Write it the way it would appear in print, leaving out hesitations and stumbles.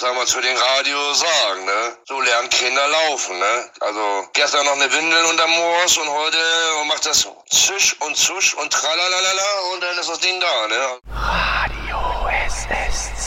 soll man zu den Radios sagen, ne? So lernen Kinder laufen, ne? Also gestern noch eine Windel unterm Moors und heute macht das Zisch und Zusch und Tralalala und dann ist das Ding da, ne? Radio SS.